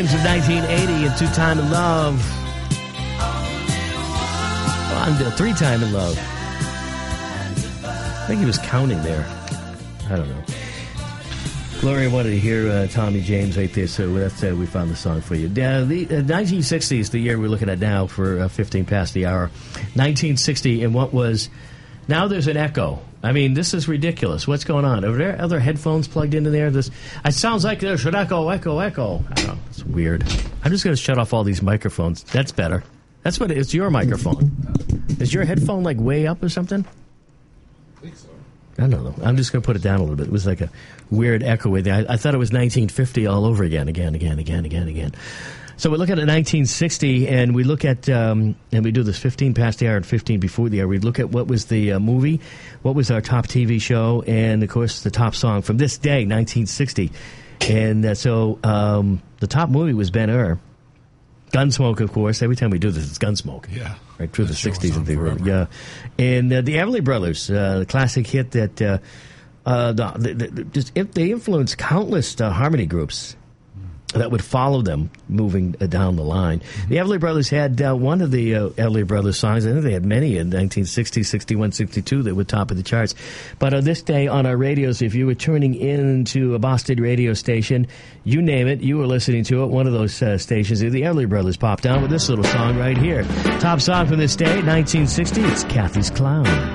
James of 1980 and Two-Time in Love. On to Three-Time in Love. I think he was counting there. I don't know. Gloria wanted to hear Tommy James right there, so that's we found the song for you. The 1960 is the year we're looking at now for 15 past the hour. 1960, and what was... Now there's an echo. I mean, this is ridiculous. What's going on? Are there other headphones plugged into there? It sounds like there's an echo. I don't know. It's weird. I'm just going to shut off all these microphones. That's better. That's what it's your microphone. Is your headphone like way up or something? I think so. I don't know. I'm just going to put it down a little bit. It was like a weird echo with it. I thought it was 1950 all over again. So we look at 1960, and we look at, and we do this 15 past the hour and 15 before the hour. We look at what was the movie, what was our top TV show, and, of course, the top song from this day, 1960. And so the top movie was Ben-Hur. Gunsmoke, of course. Every time we do this, it's Gunsmoke. Yeah. Right through the 60s. And yeah. And the Everly Brothers, the classic hit that they influenced countless harmony groups that would follow them moving down the line. The Everly Brothers had one of the Everly Brothers songs. I think they had many in 1960, 61, 62 that were top of the charts. But on this day on our radios, if you were tuning into a Boston radio station, you name it, you were listening to it, one of those stations, the Everly Brothers popped down with this little song right here. Top song from this day, 1960, it's Kathy's Clown.